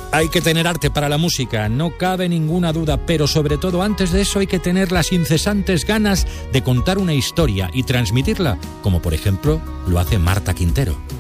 Hay que tener arte para la música, no cabe ninguna duda, pero sobre todo antes de eso hay que tener las incesantes ganas de contar una historia y transmitirla, como por ejemplo lo hace Marta Quintero.